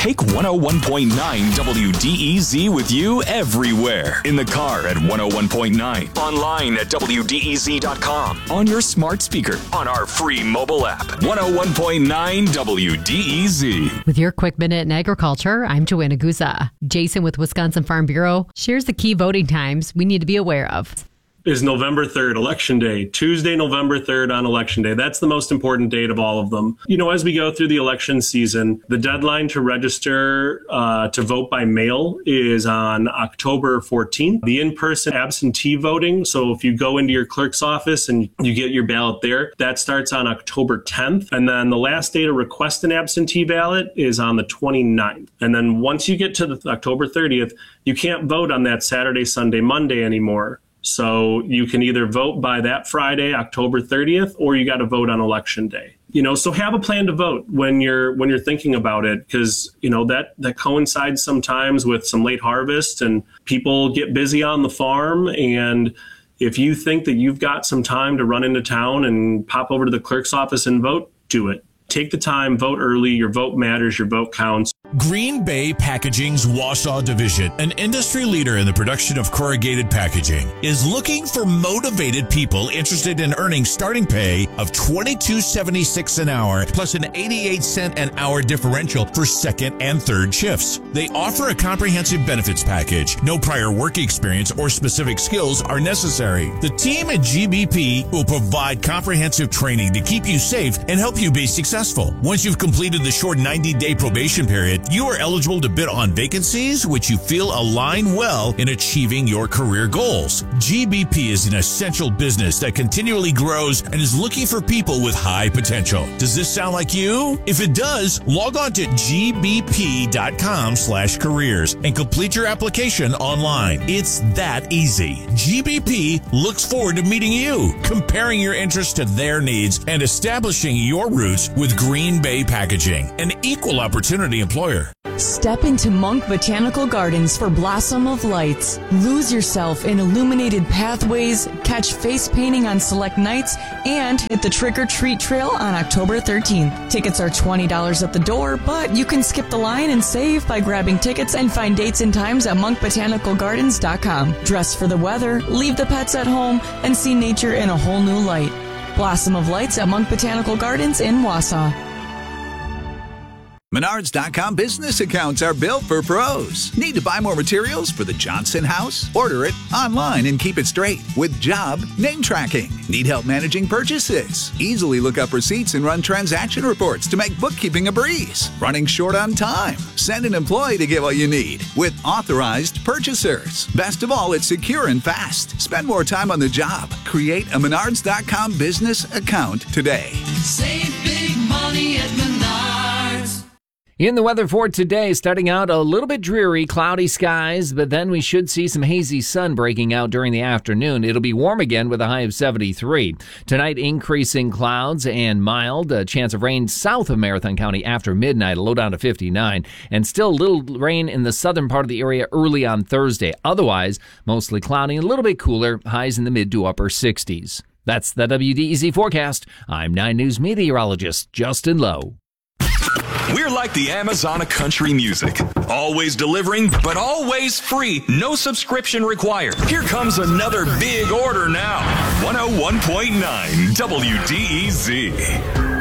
Take 101.9 WDEZ with you everywhere. In the car at 101.9. Online at WDEZ.com. On your smart speaker. On our free mobile app. 101.9 WDEZ. With your quick minute in agriculture, I'm Joanna Guza. Jason with Wisconsin Farm Bureau shares the key voting times we need to be aware of. Is November 3rd, Election Day. Tuesday, November 3rd on Election Day. That's the most important date of all of them. You know, as we go through the election season, the deadline to register to vote by mail is on October 14th. The in-person absentee voting, so if you go into your clerk's office and you get your ballot there, that starts on October 10th. And then the last day to request an absentee ballot is on the 29th. And then once you get to the October 30th, you can't vote on that Saturday, Sunday, Monday anymore. So you can either vote by that Friday, October 30th, or you got to vote on Election Day. You know, so have a plan to vote when you're thinking about it, because, you know, that coincides sometimes with some late harvest and people get busy on the farm. And if you think that you've got some time to run into town and pop over to the clerk's office and vote, do it. Take the time, vote early. Your vote matters. Your vote counts. Green Bay Packaging's Wausau division, an industry leader in the production of corrugated packaging, is looking for motivated people interested in earning starting pay of $22.76 an hour plus an 88-cent an hour differential for second and third shifts. They offer a comprehensive benefits package. No prior work experience or specific skills are necessary. The team at GBP will provide comprehensive training to keep you safe and help you be successful. Once you've completed the short 90-day probation period, you are eligible to bid on vacancies which you feel align well in achieving your career goals. GBP is an essential business that continually grows and is looking for people with high potential. Does this sound like you? If it does, log on to gbp.com/careers and complete your application online. It's that easy. GBP looks forward to meeting you, comparing your interests to their needs, and establishing your roots with Green Bay Packaging, an equal opportunity employer. Step into Monk Botanical Gardens for Blossom of Lights. Lose yourself in illuminated pathways, catch face painting on select nights, and hit the trick-or-treat trail on October 13th. Tickets are $20 at the door, but you can skip the line and save by grabbing tickets and find dates and times at monkbotanicalgardens.com. Dress for the weather, leave the pets at home, and see nature in a whole new light. Blossom of Lights at Monk Botanical Gardens in Wausau. Menards.com business accounts are built for pros. Need to buy more materials for the Johnson house? Order it online and keep it straight with job name tracking. Need help managing purchases? Easily look up receipts and run transaction reports to make bookkeeping a breeze. Running short on time? Send an employee to get what you need with authorized purchasers. Best of all, it's secure and fast. Spend more time on the job. Create a Menards.com business account today. Save big money at Menards. In the weather for today, starting out a little bit dreary, cloudy skies, but then we should see some hazy sun breaking out during the afternoon. It'll be warm again with a high of 73. Tonight, increasing clouds and mild. A chance of rain south of Marathon County after midnight, a low down to 59. And still little rain in the southern part of the area early on Thursday. Otherwise, mostly cloudy, a little bit cooler, highs in the mid to upper 60s. That's the WDEZ forecast. I'm 9 News meteorologist Justin Lowe. We're like the Amazon of country music. Always delivering, but always free. No subscription required. Here comes another big order now. 101.9 WDEZ.